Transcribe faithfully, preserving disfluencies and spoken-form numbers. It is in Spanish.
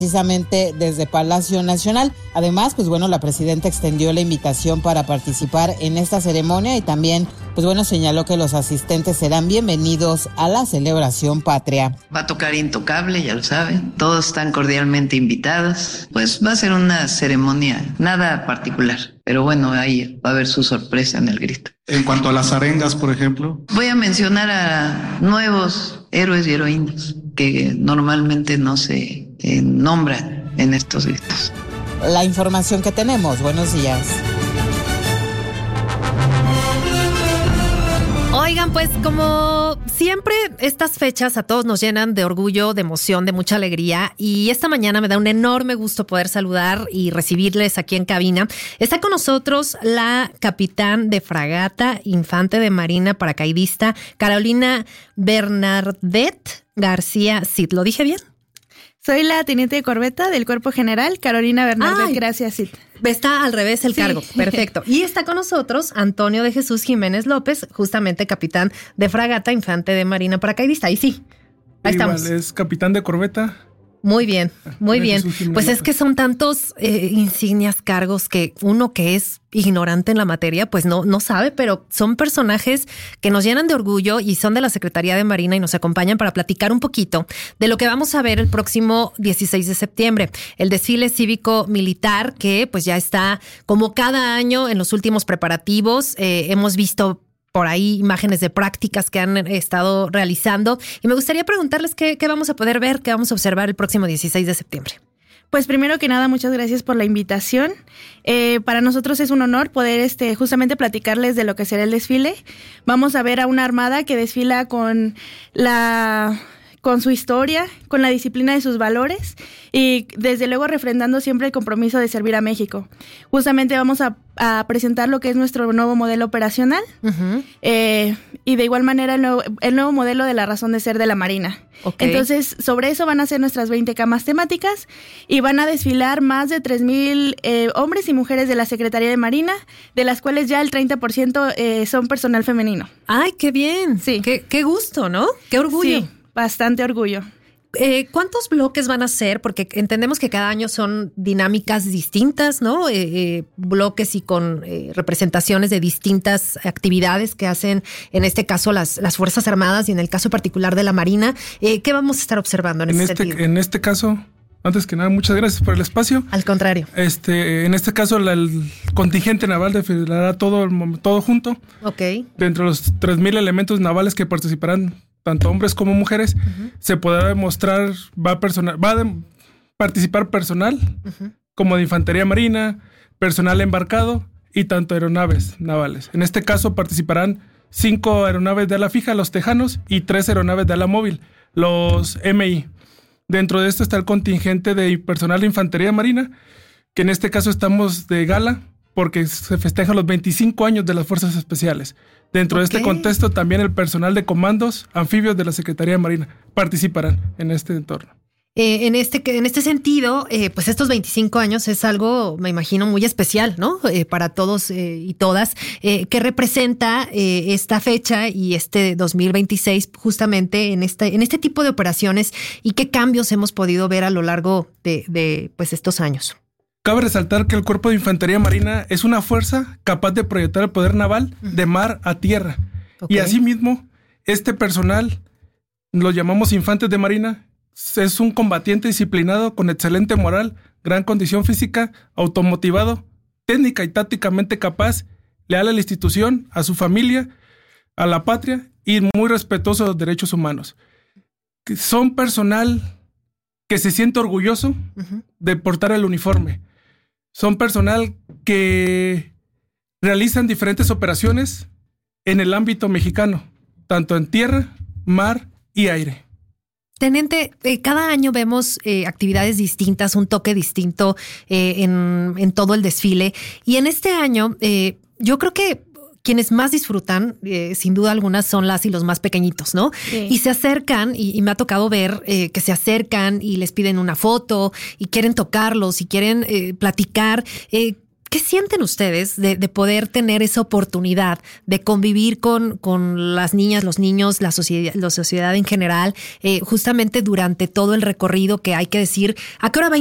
precisamente desde Palacio Nacional. Además, pues bueno, la presidenta extendió la invitación para participar en esta ceremonia y también, pues bueno, señaló que los asistentes serán bienvenidos a la celebración patria. Va a tocar Intocable, ya lo saben, todos están cordialmente invitados. Pues va a ser una ceremonia nada particular, pero bueno, ahí va a haber su sorpresa en el grito. En cuanto a las arengas, por ejemplo. Voy a mencionar a nuevos héroes y heroínas que normalmente no se eh, nombran en estos gritos. La información que tenemos. Buenos días. Oigan, pues como siempre, estas fechas a todos nos llenan de orgullo, de emoción, de mucha alegría. Y esta mañana me da un enorme gusto poder saludar y recibirles aquí en cabina. Está con nosotros la capitán de fragata, infante de marina, paracaidista, Carolina Bernardet García Cid. ¿Lo dije bien? Soy la teniente de corbeta del Cuerpo General, Carolina Bernardet Ay, García Cid. Está al revés el Sí. cargo. Perfecto. Y está con nosotros Antonio de Jesús Jiménez López, justamente capitán de fragata, infante de marina, paracaidista. Ahí sí. Ahí Igual, estamos. es capitán de corbeta. Muy bien, muy De bien. Jesús Jiménez Pues es López. que son tantos eh, insignias, cargos, que uno que es ignorante en la materia, pues no, no sabe, pero son personajes que nos llenan de orgullo y son de la Secretaría de Marina y nos acompañan para platicar un poquito de lo que vamos a ver el próximo dieciséis de septiembre. El desfile cívico-militar que pues ya está como cada año en los últimos preparativos. Eh, hemos visto por ahí imágenes de prácticas que han estado realizando. Y me gustaría preguntarles qué, qué vamos a poder ver, qué vamos a observar el próximo dieciséis de septiembre. Pues primero que nada, muchas gracias por la invitación. Eh, para nosotros es un honor poder este, justamente platicarles de lo que será el desfile. Vamos a ver a una armada que desfila con la... con su historia, con la disciplina de sus valores y desde luego refrendando siempre el compromiso de servir a México. Justamente vamos a, a presentar lo que es nuestro nuevo modelo operacional uh-huh. eh, y de igual manera el nuevo, el nuevo modelo de la razón de ser de la Marina. Okay. Entonces, sobre eso van a ser nuestras veinte camas temáticas y van a desfilar más de tres mil eh, hombres y mujeres de la Secretaría de Marina, de las cuales ya el treinta por ciento eh, son personal femenino. ¡Ay, qué bien! Sí. Qué, qué gusto, ¿no? ¡Qué orgullo! Sí. Bastante orgullo. Eh, ¿Cuántos bloques van a ser? Porque entendemos que cada año son dinámicas distintas, ¿no? Eh, eh, bloques y con eh, representaciones de distintas actividades que hacen, en este caso, las, las Fuerzas Armadas y en el caso particular de la Marina. Eh, ¿Qué vamos a estar observando en, en ese este sentido? En este caso, antes que nada, muchas gracias por el espacio. Al contrario. Este, en este caso, la, el contingente naval desfilará todo, todo junto. Ok. Dentro de los tres mil elementos navales que participarán, tanto hombres como mujeres, uh-huh. se podrá demostrar, va a, personal, va a de, participar personal, uh-huh. como de infantería marina, personal embarcado y tanto aeronaves navales. En este caso participarán cinco aeronaves de ala fija, los Tejanos, y tres aeronaves de ala móvil, los M I. Dentro de esto está el contingente de personal de infantería marina, que en este caso estamos de gala, porque se festejan los veinticinco años de las Fuerzas Especiales. Dentro okay. de este contexto, también el personal de comandos anfibios de la Secretaría de Marina participarán en este entorno. Eh, en este en este sentido, eh, pues estos veinticinco años es algo, me imagino, muy especial, ¿no? Eh, para todos eh, y todas. Eh, ¿Qué representa eh, esta fecha y este dos mil veintiséis justamente en este, en este tipo de operaciones y qué cambios hemos podido ver a lo largo de, de pues estos años? Cabe resaltar que el Cuerpo de Infantería Marina es una fuerza capaz de proyectar el poder naval de mar a tierra. Okay. Y asimismo, este personal, lo llamamos infantes de Marina, es un combatiente disciplinado con excelente moral, gran condición física, automotivado, técnica y tácticamente capaz, leal a la institución, a su familia, a la patria y muy respetuoso de los derechos humanos. Son personal que se siente orgulloso uh-huh. de portar el uniforme. Son personal que realizan diferentes operaciones en el ámbito mexicano, tanto en tierra, mar y aire. Teniente, eh, cada año vemos eh, actividades distintas, un toque distinto eh, en, en todo el desfile. Y en este año, eh, yo creo que quienes más disfrutan, eh, sin duda alguna, son las y los más pequeñitos, ¿no? Sí. Y se acercan, y, y me ha tocado ver eh, que se acercan y les piden una foto y quieren tocarlos y quieren eh, platicar. Eh, ¿qué sienten ustedes de, de poder tener esa oportunidad de convivir con, con las niñas, los niños, la sociedad, la sociedad en general, eh, justamente durante todo el recorrido que hay que decir, ¿a qué hora va